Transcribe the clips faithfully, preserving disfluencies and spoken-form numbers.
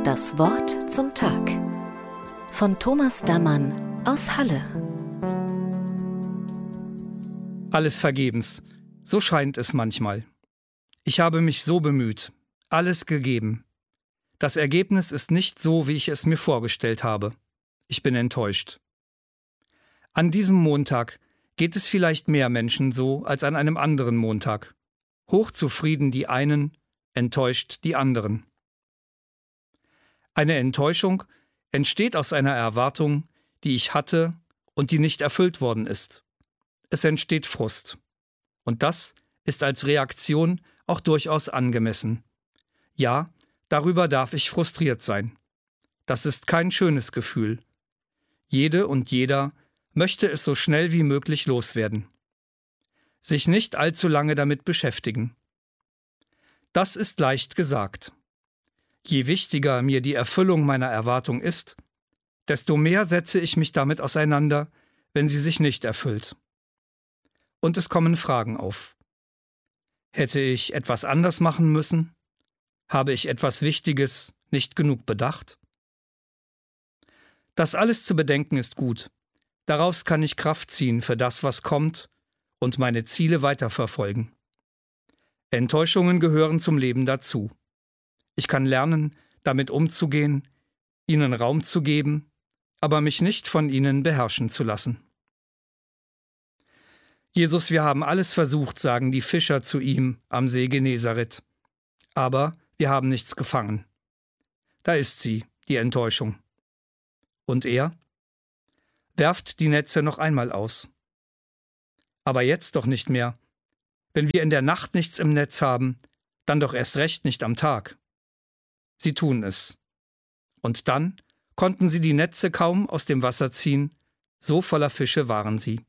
Das Wort zum Tag von Thomas Dammann aus Halle. Alles vergebens, so scheint es manchmal. Ich habe mich so bemüht, alles gegeben. Das Ergebnis ist nicht so, wie ich es mir vorgestellt habe. Ich bin enttäuscht. An diesem Montag geht es vielleicht mehr Menschen so als an einem anderen Montag. Hochzufrieden die einen, enttäuscht die anderen. Eine Enttäuschung entsteht aus einer Erwartung, die ich hatte und die nicht erfüllt worden ist. Es entsteht Frust. Und das ist als Reaktion auch durchaus angemessen. Ja, darüber darf ich frustriert sein. Das ist kein schönes Gefühl. Jede und jeder möchte es so schnell wie möglich loswerden. Sich nicht allzu lange damit beschäftigen. Das ist leicht gesagt. Je wichtiger mir die Erfüllung meiner Erwartung ist, desto mehr setze ich mich damit auseinander, wenn sie sich nicht erfüllt. Und es kommen Fragen auf. Hätte ich etwas anders machen müssen? Habe ich etwas Wichtiges nicht genug bedacht? Das alles zu bedenken ist gut. Daraus kann ich Kraft ziehen für das, was kommt, und meine Ziele weiterverfolgen. Enttäuschungen gehören zum Leben dazu. Ich kann lernen, damit umzugehen, ihnen Raum zu geben, aber mich nicht von ihnen beherrschen zu lassen. Jesus, wir haben alles versucht, sagen die Fischer zu ihm am See Genezareth. Aber wir haben nichts gefangen. Da ist sie, die Enttäuschung. Und er? Werft die Netze noch einmal aus. Aber jetzt doch nicht mehr. Wenn wir in der Nacht nichts im Netz haben, dann doch erst recht nicht am Tag. Sie tun es. Und dann konnten sie die Netze kaum aus dem Wasser ziehen, so voller Fische waren sie.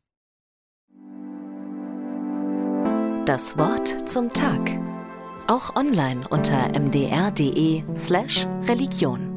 Das Wort zum Tag. Auch online unter m d r punkt d e slash Religion.